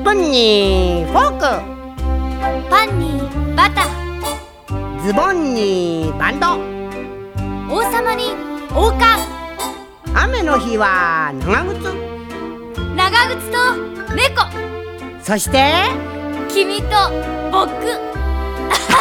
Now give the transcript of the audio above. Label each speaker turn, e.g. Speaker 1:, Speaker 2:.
Speaker 1: スプーンにフォーク、
Speaker 2: パンにバタ
Speaker 1: ズボンにバンド、
Speaker 2: ー、王様に王冠、
Speaker 1: 雨の日は長靴、
Speaker 2: 長靴と猫、
Speaker 1: そして
Speaker 2: 君と僕